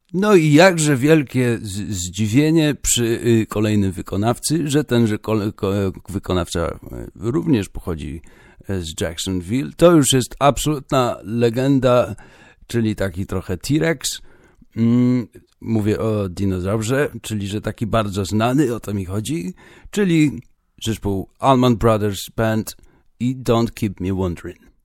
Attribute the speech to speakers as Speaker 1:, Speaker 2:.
Speaker 1: No i jakże wielkie zdziwienie przy kolejnym wykonawcy, że tenże wykonawca również pochodzi z Jacksonville. To już jest absolutna legenda, czyli taki trochę T-Rex. Mówię o dinozaurze, czyli że taki bardzo znany, o to mi chodzi, czyli zespół Allman Brothers Band i Don't Keep Me Wondering.